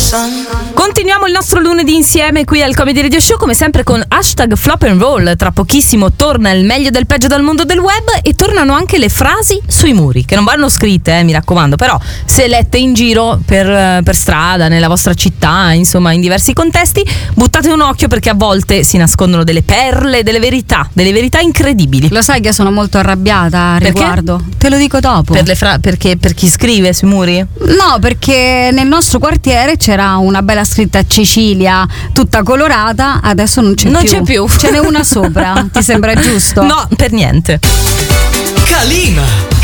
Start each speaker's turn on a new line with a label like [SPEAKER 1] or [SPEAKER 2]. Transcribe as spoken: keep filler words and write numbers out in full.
[SPEAKER 1] Continuiamo il nostro lunedì insieme qui al Comedy Radio Show, come sempre con hashtag Flop and Roll. Tra pochissimo torna il meglio del peggio dal mondo del web e tornano anche le frasi sui muri, che non vanno scritte, eh, mi raccomando, però se lette in giro per, per strada, nella vostra città, insomma in diversi contesti, buttate un occhio, perché a volte si nascondono delle perle, delle verità, delle verità incredibili.
[SPEAKER 2] Lo sai che sono molto arrabbiata a riguardo? Te lo dico dopo.
[SPEAKER 1] Per le fra- perché per chi scrive sui muri?
[SPEAKER 2] No, perché nel nostro quartiere c'era una bella scritta Cecilia, tutta colorata, adesso non c'è
[SPEAKER 1] non
[SPEAKER 2] più.
[SPEAKER 1] Non c'è più.
[SPEAKER 2] Ce n'è una sopra, ti sembra giusto?
[SPEAKER 1] No, per niente.
[SPEAKER 3] Calima!